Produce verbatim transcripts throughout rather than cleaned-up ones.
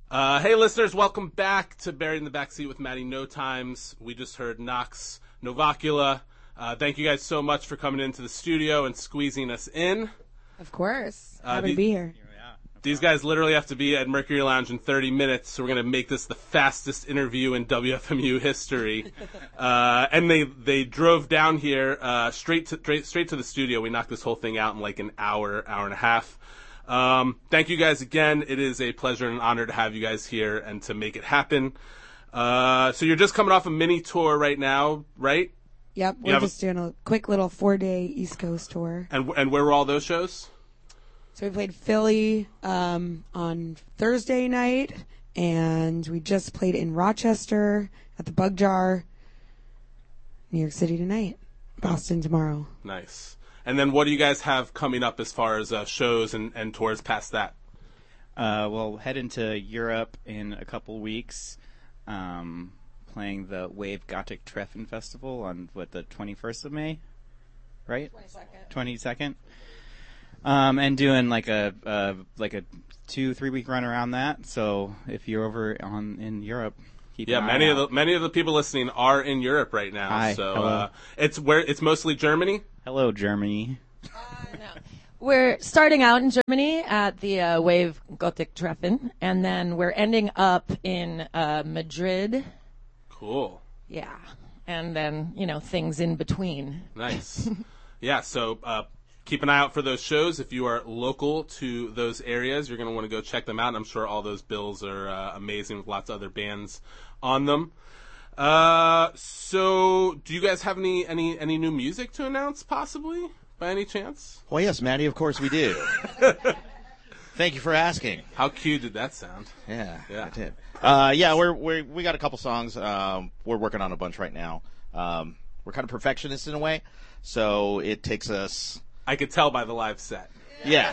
Uh, hey, listeners, welcome back to Buried in the Backseat with Maddie No Times. We just heard Nox Novacula. Uh, thank you guys so much for coming into the studio and squeezing us in. Of course. Uh, Happy the- to be here. These guys literally have to be at Mercury Lounge in thirty minutes, so we're going to make this the fastest interview in W F M U history. uh, and they they drove down here uh, straight to straight, straight to the studio. We knocked this whole thing out in like an hour, hour and a half. Um, thank you guys again. It is a pleasure and an honor to have you guys here and to make it happen. Uh, so you're just coming off a mini tour right now, right? Yep, You we're have a- just doing a quick little four-day East Coast tour. And and where were all those shows? So we played Philly um, on Thursday night, and we just played in Rochester at the Bug Jar, New York City tonight, Boston tomorrow. Nice. And then what do you guys have coming up as far as uh, shows and, and tours past that? Uh, we'll head into Europe in a couple weeks, um, playing the Wave Gothic Treffen Festival on, what, the twenty-first of May? Right? twenty-second. twenty-second. Um, and doing like a uh, like a two three week run around that. So if you're over on in Europe, keep Yeah, an eye many out. of the many of the people listening are in Europe right now. Hi, so hello. uh, it's where it's mostly Germany. Hello, Germany. We're starting out in Germany at the uh, Wave Gothic Treffen, and then we're ending up in uh, Madrid. Cool. Yeah. And then, you know, things in between. Nice. Yeah. So uh, keep an eye out for those shows. If you are local to those areas, you're going to want to go check them out. And I'm sure all those bills are uh, amazing with lots of other bands on them. Uh, so do you guys have any any any new music to announce, possibly? By any chance? Well, yes, Maddie, of course we do. Thank you for asking. How cute did that sound? Yeah, Yeah. I did. Uh, yeah, we're, we're, we got a couple songs. Um, we're working on a bunch right now. Um, we're kind of perfectionists in a way, so it takes us... I could tell by the live set. Yeah.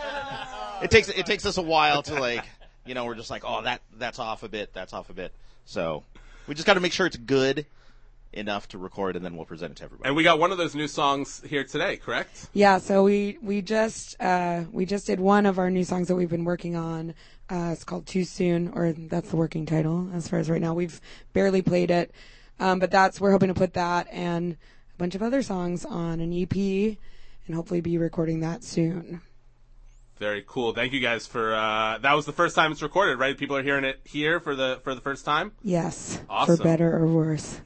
It takes it takes us a while to, like, you know, we're just like, oh, that that's off a bit, that's off a bit. So we just got to make sure it's good enough to record, and then we'll present it to everybody. And we got one of those new songs here today, correct? Yeah, so we we just uh, we just did one of our new songs that we've been working on. Uh, it's called Too Soon, or that's the working title as far as right now. We've barely played it, um, but that's we're hoping to put that and a bunch of other songs on an E P, and hopefully be recording that soon. Very cool. Thank you guys for uh, that was the first time it's recorded, right? People are hearing it here for the for the first time. Yes, Awesome. for better or worse.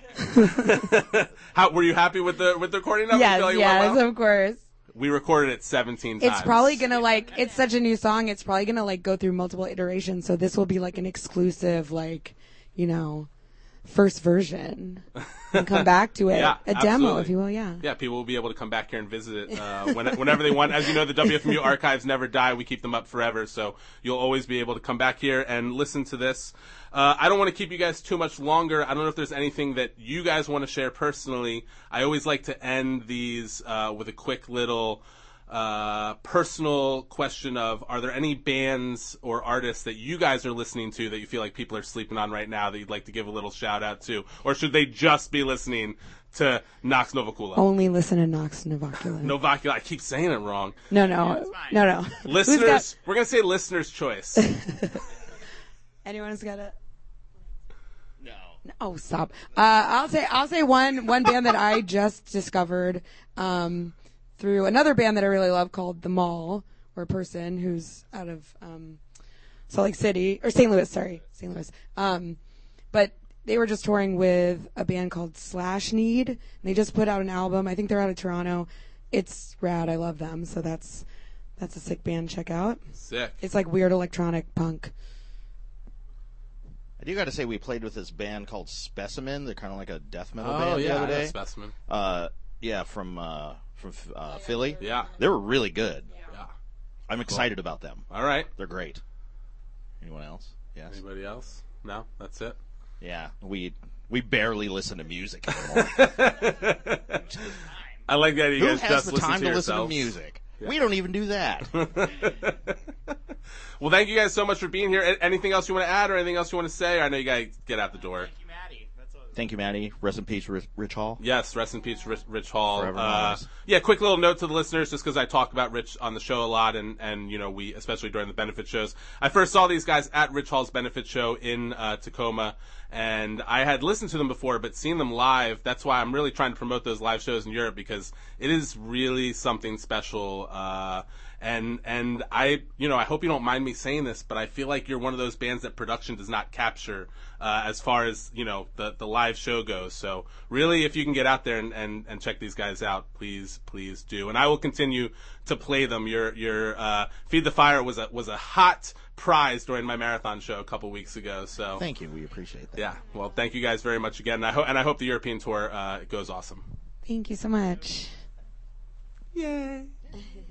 How were you happy with the with the recording of it? Yes, You feel like it yes, went well? of course. We recorded it seventeen times. It's probably gonna like it's such a new song. It's probably gonna like go through multiple iterations. So this will be like an exclusive, like you know, first version. And come back to it, Yeah, a demo, absolutely. if you will. Yeah. Yeah, people will be able to come back here and visit it uh, when, whenever they want. As you know, the W F M U archives never die. We keep them up forever, so you'll always be able to come back here and listen to this. Uh, I don't want to keep you guys too much longer. I don't know if there's anything that you guys want to share personally. I always like to end these uh, with a quick little uh, personal question of, are there any bands or artists that you guys are listening to that you feel like people are sleeping on right now that you'd like to give a little shout out to? Or should they just be listening to Nox Novacula? Only listen to Nox Novacula. Novacula, I keep saying it wrong. No, no, no, no. Who's Listeners, got- we're going to say listener's choice. Anyone's got a? No. Oh, stop. Uh, I'll say I'll say one one band that I just discovered um, through another band that I really love called The Mall, or a person who's out of um, Salt Lake City or Saint Louis. Sorry, Saint Louis. Um, but they were just touring with a band called Slash Need. And they just put out an album. I think they're out of Toronto. It's rad. I love them. So that's that's a sick band. Check out. Sick. It's like weird electronic punk. I do got to say, we played with this band called Specimen. They're kind of like a death metal Oh, band yeah, the I other know day. Specimen. Uh, yeah, from uh, from uh, Philly. Yeah. They were really good. Yeah. I'm excited about them. All right. They're great. Anyone else? Yes. Anybody else? No? That's it? Yeah. We we barely listen to music anymore. I like that you Who guys has just the listen time to to listen to yourselves. music? We don't even do that. Well, thank you guys so much for being here. A- Anything else you want to add or anything else you want to say? I know you got to get out the door. Thank you, Maddie. That's a, Thank you, Maddie. Rest in peace, Rich, Rich Hall. Yes, rest in peace, Rich, Rich Hall. Forever Uh, knows. yeah, quick little note to the listeners, just because I talk about Rich on the show a lot, and, and you know, we, especially during the benefit shows. I first saw these guys at Rich Hall's benefit show in uh, Tacoma, and I had listened to them before, but seen them live. That's why I'm really trying to promote those live shows in Europe, because it is really something special. Uh, and and I, you know, I hope you don't mind me saying this, but I feel like you're one of those bands that production does not capture uh, as far as, you know, the, the live show goes. So really, if you can get out there and, and, and check these guys out, please, please do. And I will continue to play them. Your your uh, Feed the Fire was a was a hot prize during my marathon show a couple weeks ago. So Thank you. We appreciate that. yeah, well, thank you guys very much again. And I hope and I hope the European tour uh, goes awesome. Thank you so much. Yay.